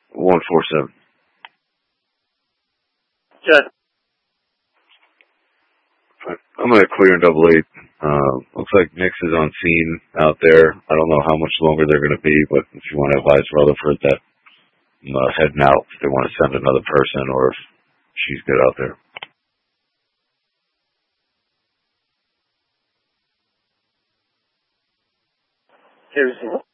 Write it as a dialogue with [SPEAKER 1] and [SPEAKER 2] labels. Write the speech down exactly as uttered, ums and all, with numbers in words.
[SPEAKER 1] one four seven.
[SPEAKER 2] Good.
[SPEAKER 1] I'm going to clear in double eight. Uh, looks like Nix is on scene out there. I don't know how much longer they're going to be, but if you want to advise Rutherford that I'm uh, heading out, if they want to send another person or if she's good out there.
[SPEAKER 2] Here's